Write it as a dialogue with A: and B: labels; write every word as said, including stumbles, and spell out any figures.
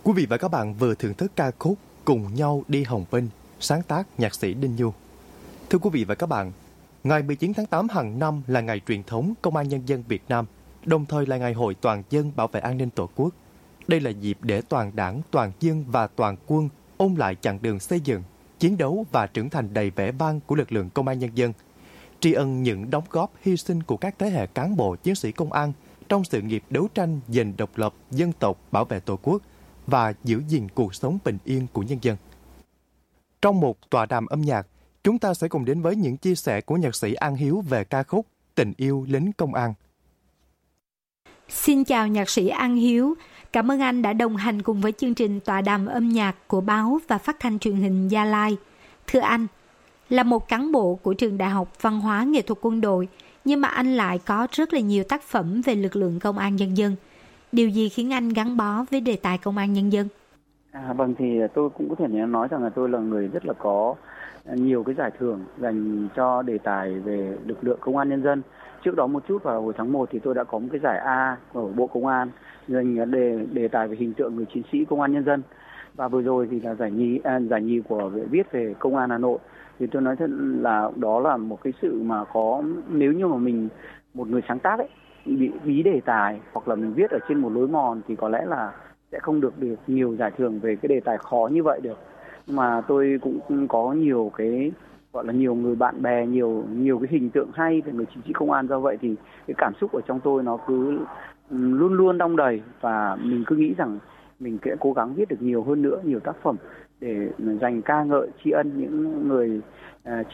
A: Quý vị và các bạn vừa thưởng thức ca khúc Cùng nhau đi Hồng Vinh, sáng tác nhạc sĩ Đinh Nhu. Thưa quý vị và các bạn, ngày mười chín tháng tám hàng năm là ngày truyền thống Công an Nhân dân Việt Nam, đồng thời là ngày hội toàn dân bảo vệ an ninh Tổ quốc. Đây là dịp để toàn đảng, toàn dân và toàn quân ôn lại chặng đường xây dựng, chiến đấu và trưởng thành đầy vẻ vang của lực lượng Công an Nhân dân, tri ân những đóng góp hy sinh của các thế hệ cán bộ chiến sĩ công an trong sự nghiệp đấu tranh giành độc lập dân tộc, bảo vệ Tổ quốc và giữ gìn cuộc sống bình yên của nhân dân. Trong một tọa đàm âm nhạc, chúng ta sẽ cùng đến với những chia sẻ của nhạc sĩ An Hiếu về ca khúc Tình yêu lính công an.
B: Xin chào nhạc sĩ An Hiếu. Cảm ơn anh đã đồng hành cùng với chương trình tọa đàm âm nhạc của báo và phát thanh truyền hình Gia Lai. Thưa anh, là một cán bộ của trường Đại học Văn hóa Nghệ thuật Quân đội, nhưng mà anh lại có rất là nhiều tác phẩm về lực lượng công an nhân dân. Điều gì khiến anh gắn bó với đề tài công an nhân dân?
C: À, vâng, thì tôi cũng có thể nói rằng là tôi là người rất là có nhiều cái giải thưởng dành cho đề tài về lực lượng công an nhân dân. Trước đó một chút vào hồi tháng một thì tôi đã có một cái giải A của Bộ Công an dành đề đề tài về hình tượng người chiến sĩ công an nhân dân. Và vừa rồi thì là giải nhì à, giải nhì của viết về công an Hà Nội. Thì tôi nói thật là đó là một cái sự mà có, nếu như mà mình một người sáng tác ấy bị bí đề tài hoặc là mình viết ở trên một lối mòn thì có lẽ là sẽ không được được nhiều giải thưởng về cái đề tài khó như vậy được. Mà tôi cũng có nhiều cái gọi là nhiều người bạn bè, nhiều nhiều cái hình tượng hay về người chiến sĩ công an, do vậy thì cái cảm xúc ở trong tôi nó cứ luôn luôn đong đầy và mình cứ nghĩ rằng mình sẽ cố gắng viết được nhiều hơn nữa, nhiều tác phẩm để dành ca ngợi tri ân những người uh,